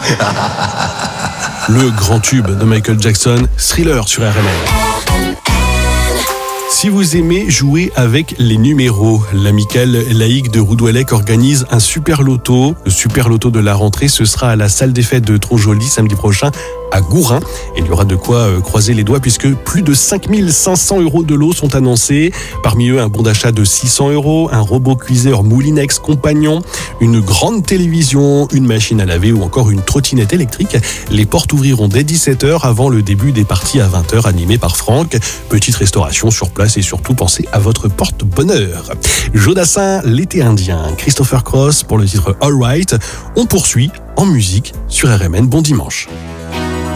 Le grand tube de Michael Jackson, Thriller sur RMN. Si vous aimez jouer avec les numéros, l'amicale laïque de Roudouellec organise un super loto. Le super loto de la rentrée, ce sera à la salle des fêtes de Tronjoli samedi prochain à Gourin. Et il y aura de quoi croiser les doigts puisque plus de 5500 € de lots sont annoncés. Parmi eux, un bon d'achat de 600 €, un robot cuiseur Moulinex compagnon, une grande télévision, une machine à laver ou encore une trottinette électrique. Les portes ouvriront dès 17h avant le début des parties à 20h animées par Franck. Petite restauration sur place et surtout pensez à votre porte-bonheur. Jodassin, l'été indien, Christopher Cross pour le titre All Right. On poursuit en musique sur RMN. Bon dimanche.